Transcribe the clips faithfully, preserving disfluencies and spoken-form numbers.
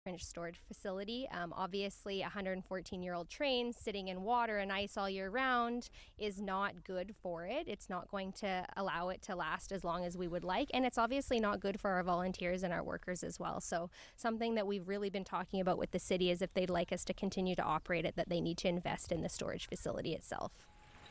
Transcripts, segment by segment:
Prince storage facility. Um, obviously, a one hundred fourteen year old train sitting in water and ice all year round is not good for it. It's not going to allow it to last as long as we would like, and it's obviously not good for our volunteers and our workers as well. So something that we've really been talking about with the city is if they'd like us to continue to operate it, that they need to invest in the storage facility itself.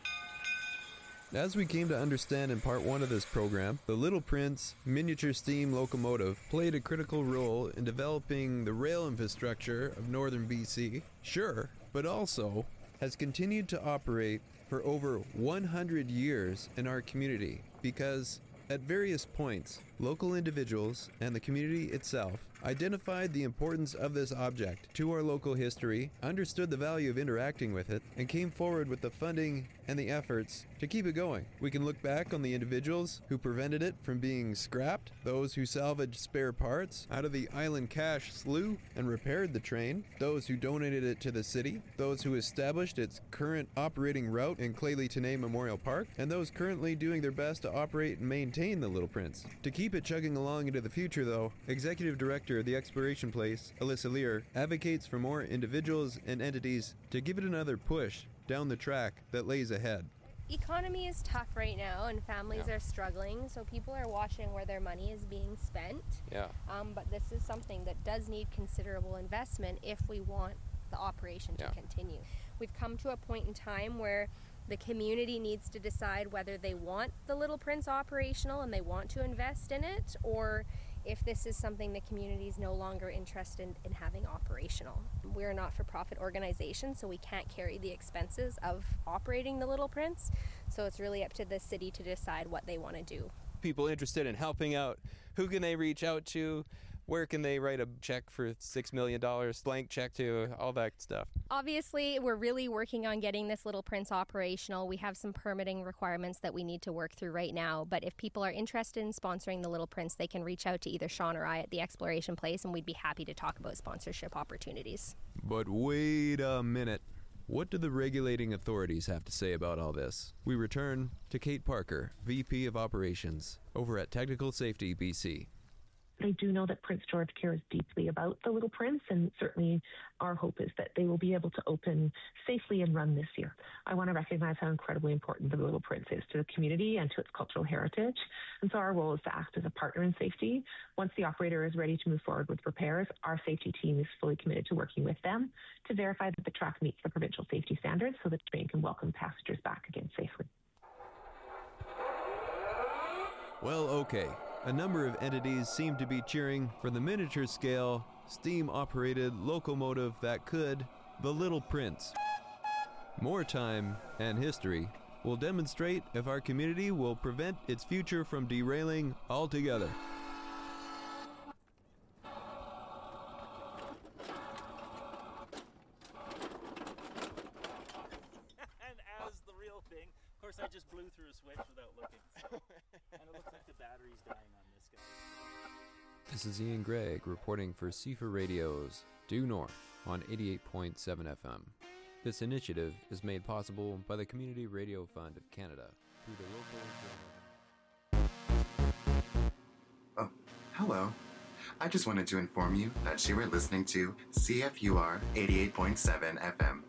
As we came to understand in part one of this program, the Little Prince miniature steam locomotive played a critical role in developing the rail infrastructure of northern B C, sure, but also has continued to operate for over one hundred years in our community because at various points, local individuals and the community itself identified the importance of this object to our local history, understood the value of interacting with it, and came forward with the funding and the efforts to keep it going. We can look back on the individuals who prevented it from being scrapped, those who salvaged spare parts out of the Island Cache slough and repaired the train, those who donated it to the city, those who established its current operating route in Claylee Tenay Memorial Park, and those currently doing their best to operate and maintain the Little Prince. To keep it chugging along into the future, though, Executive Director of the Exploration Place, Alyssa Lear, advocates for more individuals and entities to give it another push down the track that lays ahead. Economy is tough right now and families yeah. are struggling, so people are watching where their money is being spent. Yeah. Um, but this is something that does need considerable investment if we want the operation to yeah. continue. We've come to a point in time where the community needs to decide whether they want the Little Prince operational and they want to invest in it, or if this is something the community is no longer interested in, in having operational. We're a not-for-profit organization, so we can't carry the expenses of operating the Little Prince, so it's really up to the city to decide what they want to do. People interested in helping out, who can they reach out to? Where can they write a check for six million dollars, blank check to, all that stuff? Obviously, we're really working on getting this Little Prince operational. We have some permitting requirements that we need to work through right now, but if people are interested in sponsoring the Little Prince, they can reach out to either Sean or I at the Exploration Place, and we'd be happy to talk about sponsorship opportunities. But wait a minute. What do the regulating authorities have to say about all this? We return to Kate Parker, V P of Operations, over at Technical Safety B C. I do know that Prince George cares deeply about the Little Prince, and certainly our hope is that they will be able to open safely and run this year. I want to recognize how incredibly important the Little Prince is to the community and to its cultural heritage. And so our role is to act as a partner in safety. Once the operator is ready to move forward with repairs, our safety team is fully committed to working with them to verify that the track meets the provincial safety standards so that the train can welcome passengers back again safely. Well, okay. A number of entities seem to be cheering for the miniature scale, steam-operated locomotive that could, the Little Prince. More time and history will demonstrate if our community will prevent its future from derailing altogether. And as the real thing, of course I just blew through a switch without looking. So. And it looks like the battery's dying on this guy. This is Ian Gregg reporting for C F R Radio's Due North on eighty-eight point seven F M. This initiative is made possible by the Community Radio Fund of Canada through the local... Oh, hello. I just wanted to inform you that you were listening to C F U R eighty-eight point seven F M.